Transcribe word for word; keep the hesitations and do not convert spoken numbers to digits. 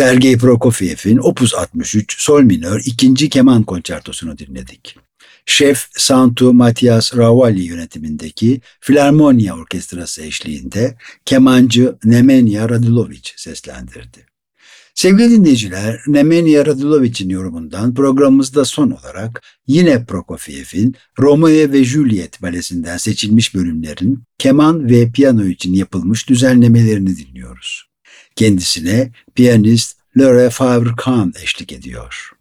Sergei Prokofiev'in Opus altmış üç Sol minör ikinci keman konçertosunu dinledik. Şef Santu Matias Ravalli yönetimindeki Filarmonia Orkestrası eşliğinde kemancı Nemanja Radulovic seslendirdi. Sevgili dinleyiciler, Nemanja Radulovic'in yorumundan programımızda son olarak yine Prokofiev'in Romeo ve Juliet balesinden seçilmiş bölümlerin keman ve piyano için yapılmış düzenlemelerini dinliyoruz. Kendisine piyanist Laure Favre-Kahn eşlik ediyor.